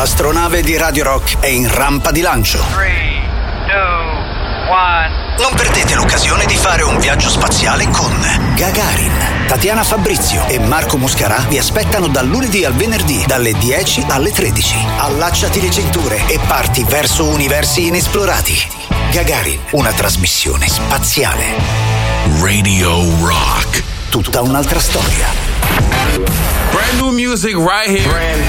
L'astronave di Radio Rock è in rampa di lancio. 3, 2, 1. Non perdete l'occasione di fare un viaggio spaziale con Gagarin. Tatiana Fabrizio e Marco Muscarà vi aspettano dal lunedì al venerdì, dalle 10 alle 13. Allacciati le cinture e parti verso universi inesplorati. Gagarin, una trasmissione spaziale. Radio Rock. Tutta un'altra storia. Brand new music right here.